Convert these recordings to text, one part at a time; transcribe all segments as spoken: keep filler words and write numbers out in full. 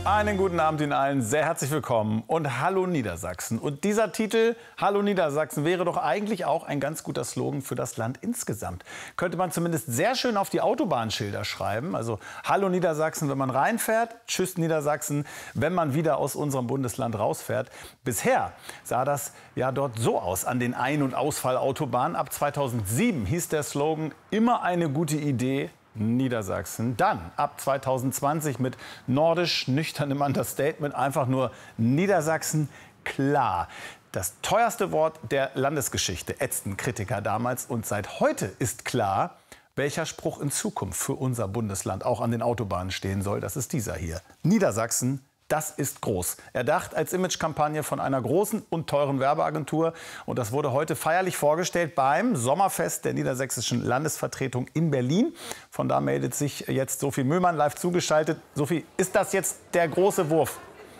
Einen guten Abend Ihnen allen, sehr herzlich willkommen und Hallo Niedersachsen. Und dieser Titel, Hallo Niedersachsen, wäre doch eigentlich auch ein ganz guter Slogan für das Land insgesamt. Könnte man zumindest sehr schön auf die Autobahnschilder schreiben. Also Hallo Niedersachsen, wenn man reinfährt, Tschüss Niedersachsen, wenn man wieder aus unserem Bundesland rausfährt. Bisher sah das ja dort so aus an den Ein- und Ausfallautobahnen. Ab zweitausendsieben hieß der Slogan immer eine gute Idee. Niedersachsen. Dann ab zweitausendzwanzig mit nordisch nüchternem Understatement einfach nur Niedersachsen klar. Das teuerste Wort der Landesgeschichte, ätzten Kritiker damals. Und seit heute ist klar, welcher Spruch in Zukunft für unser Bundesland auch an den Autobahnen stehen soll. Das ist dieser hier. Niedersachsen. Das ist groß. Erdacht als Imagekampagne von einer großen und teuren Werbeagentur. Und das wurde heute feierlich vorgestellt beim Sommerfest der Niedersächsischen Landesvertretung in Berlin. Von da meldet sich jetzt Sophie Mühlmann live zugeschaltet. Sophie, ist das jetzt der große Wurf?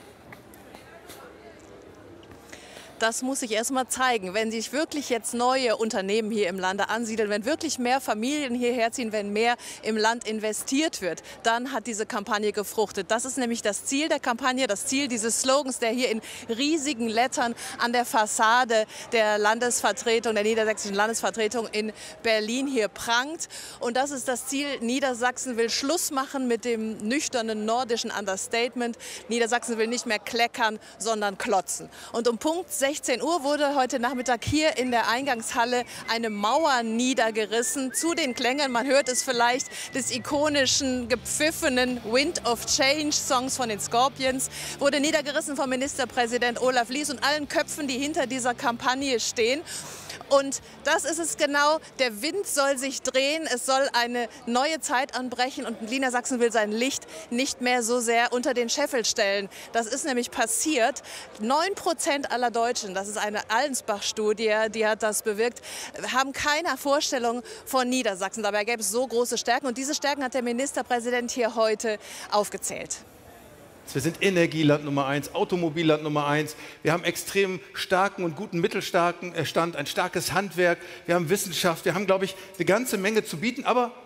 Das muss sich erst mal zeigen. Wenn sich wirklich jetzt neue Unternehmen hier im Lande ansiedeln, wenn wirklich mehr Familien hierher ziehen, wenn mehr im Land investiert wird, dann hat diese Kampagne gefruchtet. Das ist nämlich das Ziel der Kampagne, das Ziel dieses Slogans, der hier in riesigen Lettern an der Fassade der Landesvertretung, der Niedersächsischen Landesvertretung in Berlin hier prangt. Und das ist das Ziel. Niedersachsen will Schluss machen mit dem nüchternen nordischen Understatement. Niedersachsen will nicht mehr kleckern, sondern klotzen. Und um Punkt sechzehn Uhr wurde heute Nachmittag hier in der Eingangshalle eine Mauer niedergerissen zu den Klängen, man hört es vielleicht, des ikonischen, gepfiffenen Wind of Change Songs von den Scorpions, wurde niedergerissen vom Ministerpräsident Olaf Lies und allen Köpfen, die hinter dieser Kampagne stehen. Und das ist es genau, der Wind soll sich drehen, es soll eine neue Zeit anbrechen und Niedersachsen will sein Licht nicht mehr so sehr unter den Scheffel stellen. Das ist nämlich passiert. neun Prozent aller Deutschen, das ist eine Allensbach-Studie, die hat das bewirkt, haben keine Vorstellung von Niedersachsen. Dabei gäbe es so große Stärken und diese Stärken hat der Ministerpräsident hier heute aufgezählt. Wir sind Energieland Nummer eins, Automobilland Nummer eins. Wir haben extrem starken und guten Mittelstand, ein starkes Handwerk, wir haben Wissenschaft, wir haben, glaube ich, eine ganze Menge zu bieten. Aber